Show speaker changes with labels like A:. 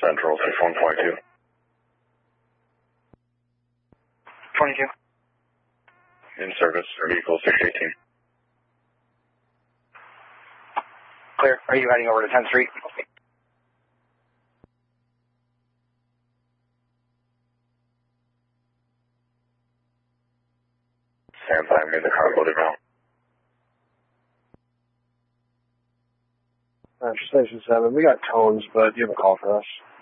A: Central 6122.
B: 22.
A: In service, vehicle 618.
B: Clear. Are you heading over to 10th Street?
A: Stand by me, the car loaded now.
C: Station 7, we got tones, but do you have a call for us?